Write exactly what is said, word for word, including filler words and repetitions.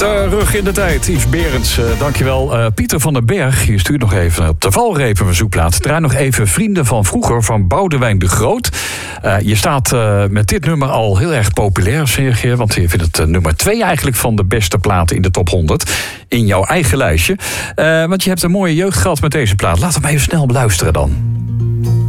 Terug in de tijd, Yves Berends, uh, dankjewel. Uh, Pieter van den Berg, je stuurt nog even op de valreep een verzoekplaat. Draai nog even Vrienden van Vroeger van Boudewijn de Groot. Uh, je staat uh, met dit nummer al heel erg populair, Serge, want je vindt het uh, nummer twee eigenlijk van de beste platen in de top honderd. In jouw eigen lijstje. Uh, want je hebt een mooie jeugd gehad met deze plaat. Laten we hem even snel beluisteren dan.